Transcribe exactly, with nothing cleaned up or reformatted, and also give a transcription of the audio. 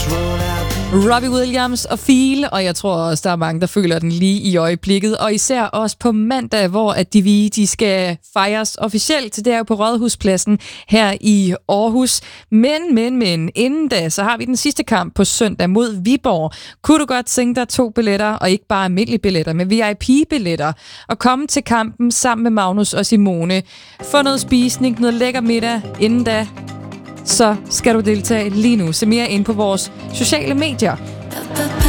Robbie Williams og Feel, og jeg tror også, der er mange, der føler den lige i øjeblikket. Og især også på mandag, hvor at de, vi, de skal fejres officielt. Det er jo på Rådhuspladsen her i Aarhus. Men, men, men, inden da, så har vi den sidste kamp på søndag mod Viborg. Kunne du godt tænke dig to billetter, og ikke bare almindelige billetter, men V I P-billetter, og komme til kampen sammen med Magnus og Simone. Få noget spisning, noget lækker middag inden da. Så skal du deltage lige nu. Se mere ind på vores sociale medier.